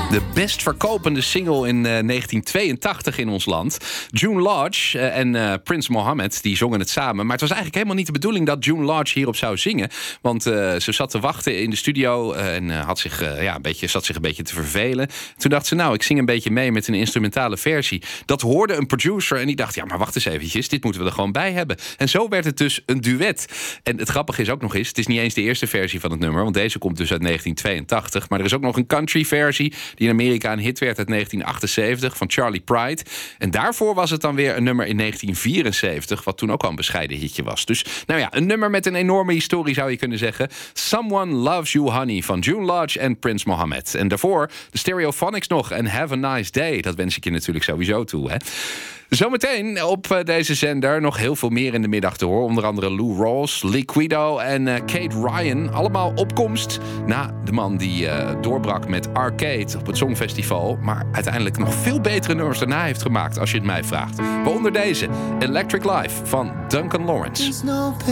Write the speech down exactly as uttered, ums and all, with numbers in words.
De best verkopende single in uh, negentien tweeëntachtig in ons land. June Lodge uh, en uh, Prince Mohammed die zongen het samen. Maar het was eigenlijk helemaal niet de bedoeling dat June Lodge hierop zou zingen. Want uh, ze zat te wachten in de studio uh, en uh, had zich, uh, ja, een beetje, zat zich een beetje te vervelen. Toen dacht ze, nou, ik zing een beetje mee met een instrumentale versie. Dat hoorde een producer en die dacht, ja, maar wacht eens eventjes, dit moeten we er gewoon bij hebben. En zo werd het dus een duet. En het grappige is ook nog eens, het is niet eens de eerste versie van het nummer, want deze komt dus uit negentien tweeëntachtig. Maar er is ook nog een country versie die in Amerika een hit werd uit negentien achtenzeventig van Charlie Pride. En daarvoor was het dan weer een nummer in negentien vierenzeventig, wat toen ook al een bescheiden hitje was. Dus nou ja, een nummer met een enorme historie zou je kunnen zeggen. Someone Loves You Honey van June Lodge en Prince Mohammed. En daarvoor de Stereophonics nog en Have a Nice Day. Dat wens ik je natuurlijk sowieso toe, hè. Zometeen op deze zender nog heel veel meer in de middag te horen. Onder andere Lou Rawls, Liquido en uh, Kate Ryan. Allemaal opkomst na de man die uh, doorbrak met Arcade op het Songfestival. Maar uiteindelijk nog veel betere nummers daarna heeft gemaakt, als je het mij vraagt. Waaronder deze, Electric Life van Duncan Lawrence.